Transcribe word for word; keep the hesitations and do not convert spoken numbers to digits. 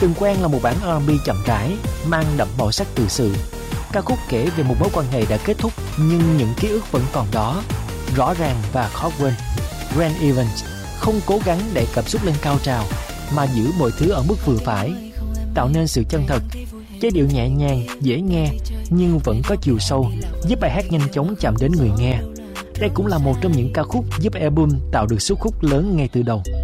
Từng quen là một bản R and B chậm rãi, mang đậm màu sắc tự sự. Ca khúc kể về một mối quan hệ đã kết thúc nhưng những ký ức vẫn còn đó, rõ ràng và khó quên. Grant Evans không cố gắng đẩy cảm xúc lên cao trào mà giữ mọi thứ ở mức vừa phải, tạo nên sự chân thật. Giai điệu nhẹ nhàng, dễ nghe nhưng vẫn có chiều sâu, giúp bài hát nhanh chóng chạm đến người nghe. Đây cũng là một trong những ca khúc giúp album tạo được sức hút lớn ngay từ đầu.